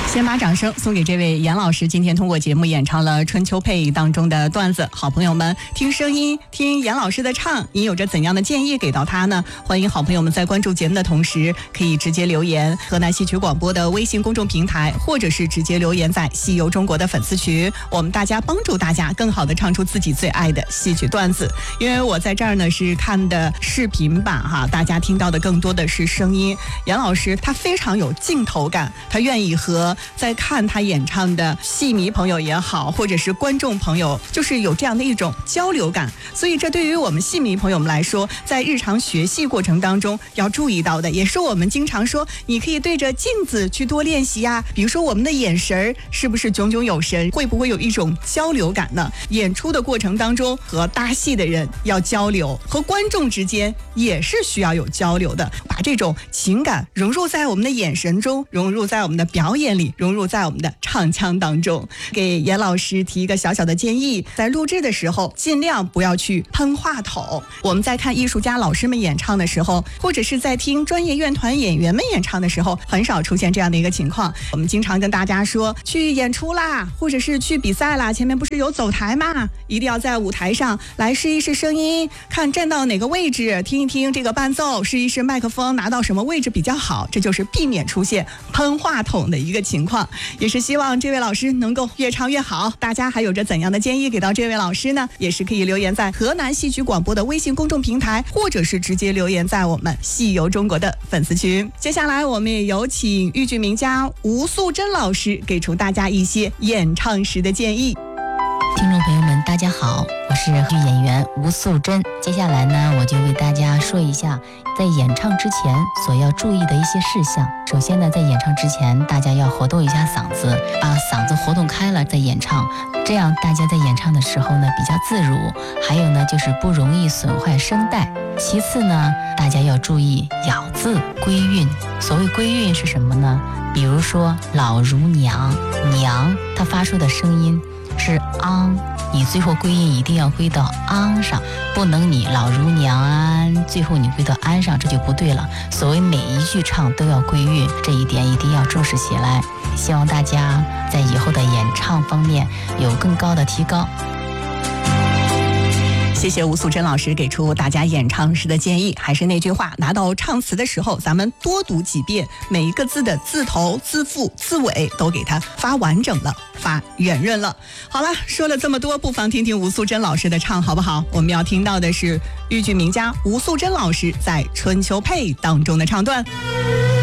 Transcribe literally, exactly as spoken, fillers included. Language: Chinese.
先把掌声送给这位严老师，今天通过节目演唱了《春秋配》当中的段子。好朋友们，听声音，听严老师的唱，你有着怎样的建议给到他呢？欢迎好朋友们在关注节目的同时，可以直接留言河南戏曲广播的微信公众平台，或者是直接留言在戏游中国的粉丝群，我们大家帮助大家更好的唱出自己最爱的戏曲段子。因为我在这儿呢是看的视频版哈，大家听到的更多的是声音。严老师他非常有镜头感，他愿意和在看他演唱的戏迷朋友也好，或者是观众朋友，就是有这样的一种交流感。所以这对于我们戏迷朋友们来说，在日常学戏过程当中要注意到的，也是我们经常说你可以对着镜子去多练习呀。比如说我们的眼神是不是炯炯有神，会不会有一种交流感呢？演出的过程当中和搭戏的人要交流，和观众之间也是需要有交流的，把这种情感融入在我们的眼神中，融入在我们的表演里，融入在我们的唱腔当中。给严老师提一个小小的建议，在录制的时候尽量不要去喷话筒。我们在看艺术家老师们演唱的时候，或者是在听专业院团演员们演唱的时候，很少出现这样的一个情况。我们经常跟大家说，去演出啦，或者是去比赛啦，前面不是有走台吗？一定要在舞台上来试一试声音，看站到哪个位置，听一听这个伴奏，试一试麦克风拿到什么位置比较好，这就是避免出现喷话筒的一个情况。也是希望这位老师能够越唱越好。大家还有着怎样的建议给到这位老师呢？也是可以留言在河南戏曲广播的微信公众平台，或者是直接留言在我们戏游中国的粉丝群。接下来我们也有请豫剧名家吴素珍老师给出大家一些演唱时的建议。 听众朋友们大家好，我是豫剧演员吴素珍。接下来呢，我就为大家说一下在演唱之前所要注意的一些事项。首先呢，在演唱之前大家要活动一下嗓子，把嗓子活动开了再演唱，这样大家在演唱的时候呢比较自如，还有呢就是不容易损坏声带。其次呢，大家要注意咬字归韵。所谓归韵是什么呢？比如说老如娘，娘它发出的声音是昂，你最后归音一定要归到昂上，不能你老如娘安，最后你归到安上，这就不对了。所谓每一句唱都要归韵，这一点一定要重视起来。希望大家在以后的演唱方面有更高的提高。 谢谢吴素珍老师给出大家演唱时的建议。还是那句话，拿到唱词的时候咱们多读几遍，每一个字的字头字腹字尾都给它发完整了，发圆润了。好了，说了这么多，不妨听听吴素珍老师的唱好不好？我们要听到的是豫剧名家吴素珍老师在《春秋配》当中的唱段。